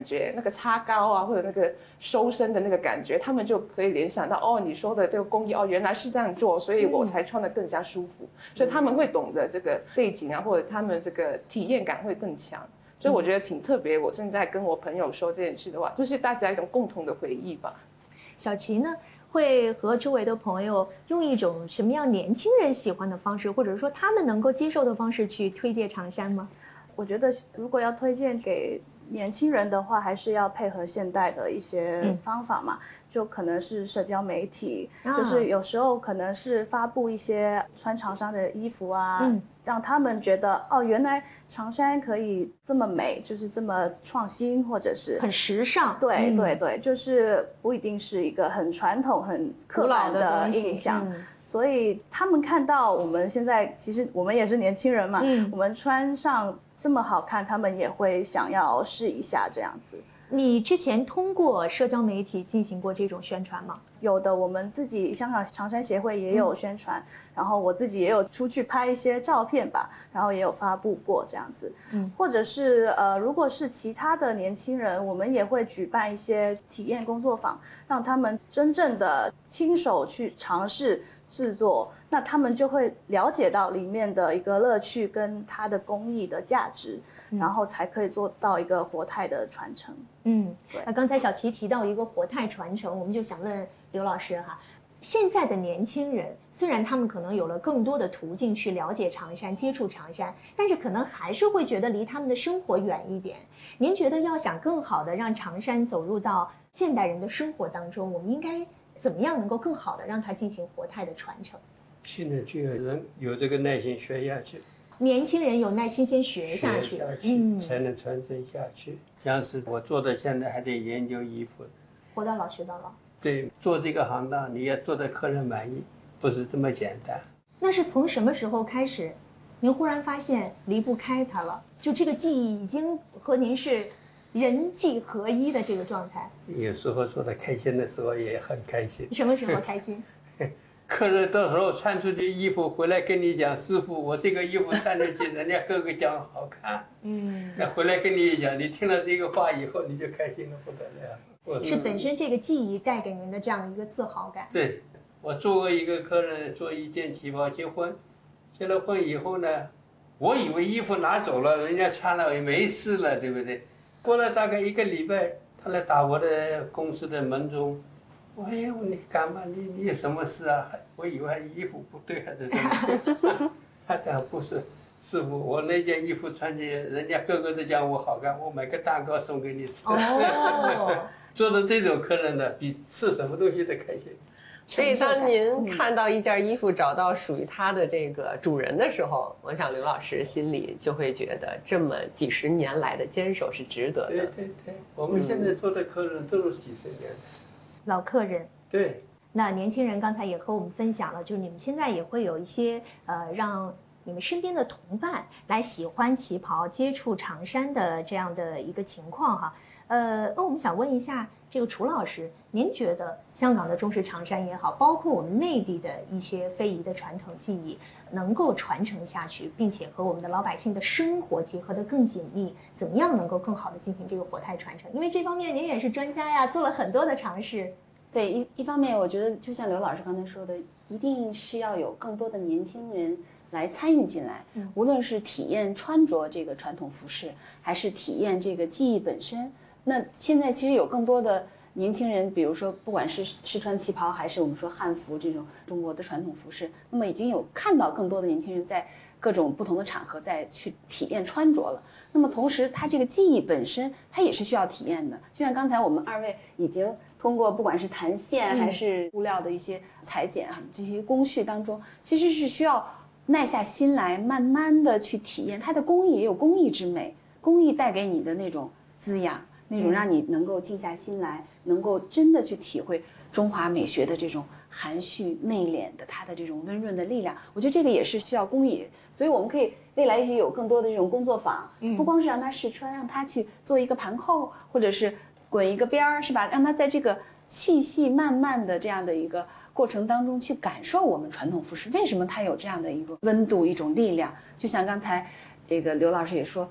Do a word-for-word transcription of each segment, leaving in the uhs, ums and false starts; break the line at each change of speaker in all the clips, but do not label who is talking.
觉，那个擦膏啊，或者那个收身的那个感觉，他们就可以联想到哦，你说的这个工艺哦，原来是这样做，所以我才穿得更加舒服。所以他们会懂得这个背景啊，或者他们这个体验感会更强。所以我觉得挺特别。我现在跟我朋友说这件事的话，就是大家一种共同的回忆吧。
小琪呢，会和周围的朋友用一种什么样年轻人喜欢的方式，或者说他们能够接受的方式去推荐长衫吗？
我觉得如果要推荐给年轻人的话，还是要配合现代的一些方法嘛，嗯、就可能是社交媒体、啊，就是有时候可能是发布一些穿长衫的衣服啊，嗯、让他们觉得哦，原来长衫可以这么美，就是这么创新，或者是
很时尚。
对、嗯、对对，就是不一定是一个很传统、很刻板的印象。所以他们看到我们现在，其实我们也是年轻人嘛，嗯、我们穿上这么好看，他们也会想要试一下这样子。
你之前通过社交媒体进行过这种宣传吗？
有的，我们自己香港长衫协会也有宣传，嗯、然后我自己也有出去拍一些照片吧，然后也有发布过这样子。嗯，或者是呃，如果是其他的年轻人，我们也会举办一些体验工作坊，让他们真正的亲手去尝试制作，那他们就会了解到里面的一个乐趣跟它的工艺的价值，嗯、然后才可以做到一个活态的传承。
嗯，那刚才小琪提到一个活态传承，我们就想问刘老师哈，现在的年轻人虽然他们可能有了更多的途径去了解长衫、接触长衫，但是可能还是会觉得离他们的生活远一点。您觉得要想更好的让长衫走入到现代人的生活当中，我们应该怎么样能够更好的让它进行活态的传承？
现在就有人有这个耐心学下去，
年轻人有耐心先学下去，
学下去、嗯、才能传承下去。像是我做到现在还得研究衣服，
活到老学到老。
对，做这个行当你要做得客人满意，不是这么简单。
那是从什么时候开始，您忽然发现离不开它了？就这个技艺已经和您是人技合一的这个状态。
有时候做得开心的时候也很开心。
什么时候开心？
客人到时候穿出去衣服回来跟你讲，师傅，我这个衣服穿出去，人家个个讲好看。嗯，那回来跟你讲，你听了这个话以后，你就开心的不得了。
是本身这个技艺带给您的这样的一个自豪感。
对，我做过一个客人做一件旗袍结婚，结了婚以后呢，我以为衣服拿走了，人家穿了也没事了，对不对？过了大概一个礼拜，他来打我的公司的门钟。哎呦，你干嘛？你你有什么事啊？我以为衣服不对还是怎么？他讲不是，师傅，我那件衣服穿起，人家个个都讲我好看，我买个蛋糕送给你吃。哦，做的这种客人呢，比吃什么东西都开心。
所以当您看到一件衣服找到属于它的这个主人的时候，我想刘老师心里就会觉得这么几十年来的坚守是值得的。
对对对，我们现在做的客人都是几十年的。
老客人。
对，
那年轻人刚才也和我们分享了，就是你们现在也会有一些呃，让你们身边的同伴来喜欢旗袍、接触长衫的这样的一个情况哈。呃，那我们想问一下这个楚老师，您觉得香港的中式长衫也好，包括我们内地的一些非遗的传统技艺，能够传承下去，并且和我们的老百姓的生活结合得更紧密，怎么样能够更好的进行这个活态传承？因为这方面您也是专家呀，做了很多的尝试。
对，一一方面，我觉得就像刘老师刚才说的，一定是要有更多的年轻人来参与进来，嗯、无论是体验穿着这个传统服饰，还是体验这个技艺本身。那现在其实有更多的年轻人，比如说不管是试穿旗袍，还是我们说汉服这种中国的传统服饰，那么已经有看到更多的年轻人在各种不同的场合再去体验穿着了。那么同时，它这个技艺本身，它也是需要体验的。就像刚才我们二位已经通过不管是弹线还是布料的一些裁剪啊，这些工序当中，其实是需要耐下心来，慢慢的去体验。它的工艺也有工艺之美，工艺带给你的那种滋养，那种让你能够静下心来，能够真的去体会中华美学的这种含蓄内敛的它的这种温润的力量。我觉得这个也是需要工艺，所以我们可以未来也许有更多的这种工作坊，不光是让他试穿，让他去做一个盘扣，或者是滚一个边儿，是吧？让他在这个细细慢慢的这样的一个过程当中去感受我们传统服饰为什么它有这样的一个温度，一种力量。就像刚才这个刘老师也说，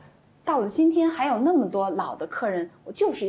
到了今天还有那么多老的客人，我就是